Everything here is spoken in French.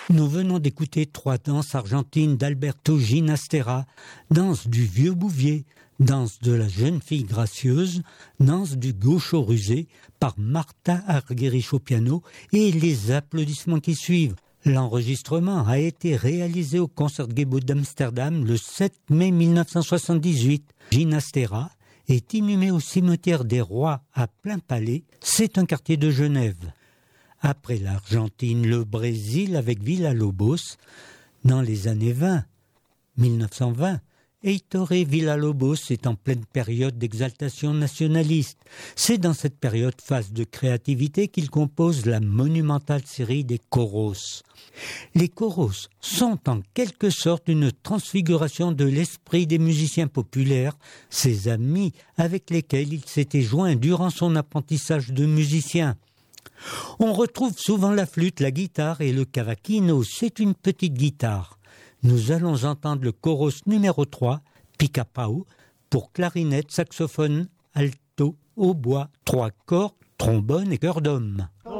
Nous venons d'écouter 3 danses argentines d'Alberto Ginastera, danse du vieux bouvier, danse de la jeune fille gracieuse, danse du gaucho rusé par Marta Argerich au piano et les applaudissements qui suivent. L'enregistrement a été réalisé au Concertgebouw d'Amsterdam le 7 mai 1978. Ginastera est inhumé au cimetière des Rois à Plainpalais, c'est un quartier de Genève. Après l'Argentine, le Brésil avec Villa-Lobos. Dans les années 1920, Heitor Villa-Lobos est en pleine période d'exaltation nationaliste. C'est dans cette période phase de créativité qu'il compose la monumentale série des choros. Les choros sont en quelque sorte une transfiguration de l'esprit des musiciens populaires, ses amis avec lesquels il s'était joint durant son apprentissage de musicien. On retrouve souvent la flûte, la guitare et le cavaquinho, c'est une petite guitare. Nous allons entendre le chorus numéro 3, Pica-Pau, pour clarinette, saxophone, alto, hautbois, 3 cordes, trombone et chœur d'homme.